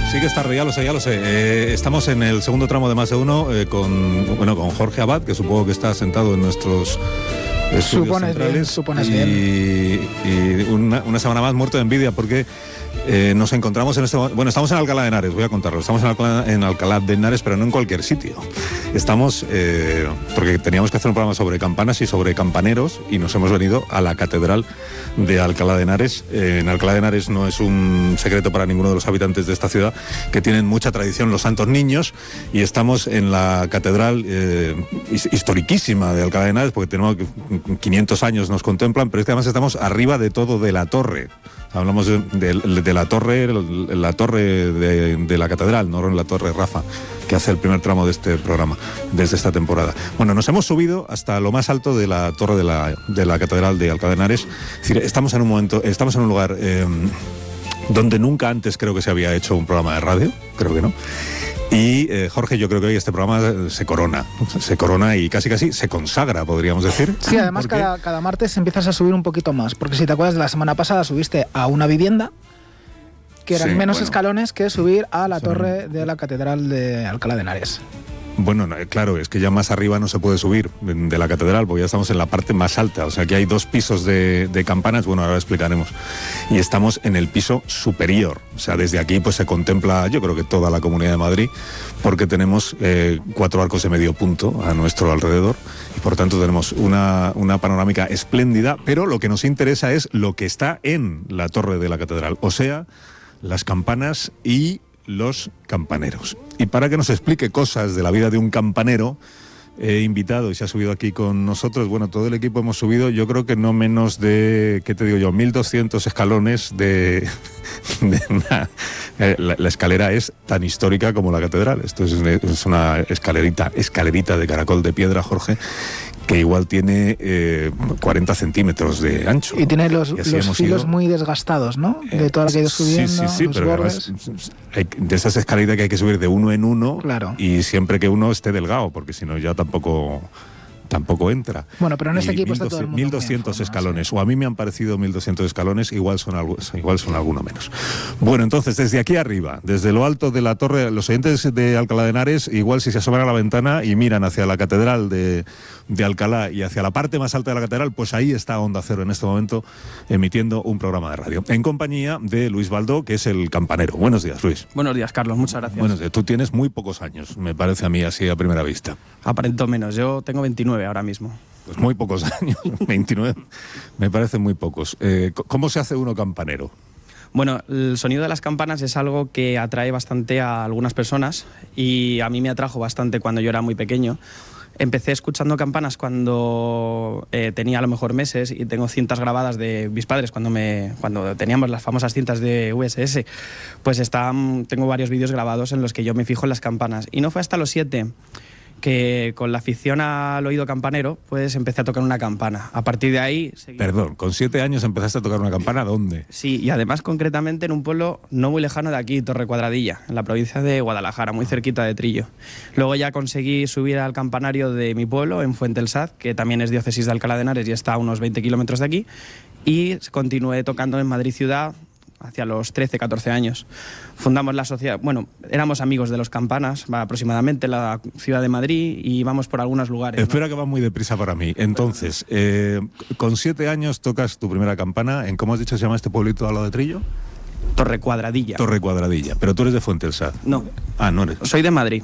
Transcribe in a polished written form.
Sí que es tarde, ya lo sé. Estamos en el segundo tramo de Más de Uno con Jorge Abad, que supongo que está sentado en nuestros estudios centrales. Supones bien. Y una semana más muerto de envidia porque nos encontramos en este momento. Bueno, estamos en Alcalá de Henares, voy a contarlo. Estamos en Alcalá de Henares, pero no en cualquier sitio. Estamos porque teníamos que hacer un programa sobre campanas y sobre campaneros y nos hemos venido a la Catedral de Alcalá de Henares. En Alcalá de Henares no es un secreto para ninguno de los habitantes de esta ciudad que tienen mucha tradición los santos niños, y estamos en la catedral historiquísima de Alcalá de Henares, porque tenemos 500 años nos contemplan, pero es que además estamos arriba de todo de la torre. Hablamos de la torre, de la catedral, no la torre Rafa, que hace el primer tramo de este programa, desde esta temporada. Bueno, nos hemos subido hasta lo más alto de la torre de la catedral de Alcalá de Henares. Es decir, estamos en un lugar donde nunca antes creo que se había hecho un programa de radio, creo que no. Y Jorge, yo creo que hoy este programa se corona y casi se consagra, podríamos decir. Sí, además cada martes empiezas a subir un poquito más, porque si te acuerdas de la semana pasada subiste a una vivienda, que eran menos escalones que subir a la torre de la Catedral de Alcalá de Henares. Bueno, claro, es que ya más arriba no se puede subir de la catedral, porque ya estamos en la parte más alta, o sea que hay 2 pisos de campanas, bueno, ahora explicaremos, y estamos en el piso superior, o sea, desde aquí pues se contempla, yo creo que toda la Comunidad de Madrid, porque tenemos 4 arcos de medio punto a nuestro alrededor, y por tanto tenemos una panorámica espléndida, pero lo que nos interesa es lo que está en la torre de la catedral, o sea, las campanas y los campaneros. Y para que nos explique cosas de la vida de un campanero, he invitado y se ha subido aquí con nosotros, bueno, todo el equipo hemos subido, yo creo que no menos de, ¿qué te digo yo?, 1.200 escalones la escalera es tan histórica como la catedral. Esto es una escalerita de caracol de piedra, Jorge, que igual tiene 40 centímetros de ancho. Y tiene los filos muy desgastados, ¿no? De toda la que ha ido subiendo, sí, los pero bordes. De esas escaleritas que hay que subir de uno en uno, claro. Y siempre que uno esté delgado, porque si no ya tampoco entra. Bueno, pero en este equipo está todo el mundo 1.200 escalones, sí. O a mí me han parecido 1.200 escalones, igual son alguno menos. Bueno, entonces, desde aquí arriba, desde lo alto de la torre, los oyentes de Alcalá de Henares, igual si se asoman a la ventana y miran hacia la catedral de Alcalá y hacia la parte más alta de la catedral, pues ahí está Onda Cero en este momento, emitiendo un programa de radio, en compañía de Luis Baldó, que es el campanero. Buenos días, Luis. Buenos días, Carlos, muchas gracias. Buenos días. Tú tienes muy pocos años, me parece a mí, así a primera vista. Aparento menos, yo tengo 29 ahora mismo. Pues muy pocos años, 29, me parecen muy pocos. ¿Cómo se hace uno campanero? Bueno, el sonido de las campanas es algo que atrae bastante a algunas personas y a mí me atrajo bastante cuando yo era muy pequeño. Empecé escuchando campanas cuando tenía a lo mejor meses, y tengo cintas grabadas de mis padres cuando teníamos las famosas cintas de VHS. Pues tengo varios vídeos grabados en los que yo me fijo en las campanas. Y no fue hasta los 7 que, con la afición al oído campanero, pues empecé a tocar una campana. A partir de ahí... Perdón, ¿con 7 años empezaste a tocar una campana? ¿Dónde? Sí, y además concretamente en un pueblo no muy lejano de aquí, Torre Cuadradilla, en la provincia de Guadalajara, muy cerquita de Trillo. Luego ya conseguí subir al campanario de mi pueblo, en Fuente el Saz, que también es diócesis de Alcalá de Henares y está a unos 20 kilómetros de aquí, y continué tocando en Madrid ciudad hacia los 13, 14 años. Fundamos la sociedad, bueno, éramos amigos de los campanas, aproximadamente, la ciudad de Madrid, y íbamos por algunos lugares. Espera, ¿no? Que va muy deprisa para mí. Entonces, con 7 años tocas tu primera campana, ¿en cómo has dicho se llama este pueblito al lado de Trillo? Torre Cuadradilla. Torre Cuadradilla, pero tú eres de Fuente el Saz. No. Ah, no eres. Soy de Madrid.